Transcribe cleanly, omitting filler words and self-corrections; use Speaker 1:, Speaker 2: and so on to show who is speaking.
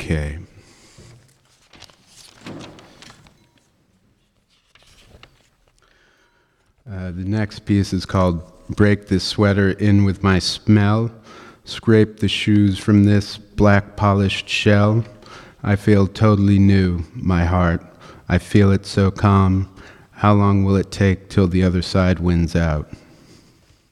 Speaker 1: Okay. The next piece is called Break This Sweater In With My Smell. Scrape the shoes from this black polished shell. I feel totally new, my heart. I feel it so calm. How long will it take till the other side wins out?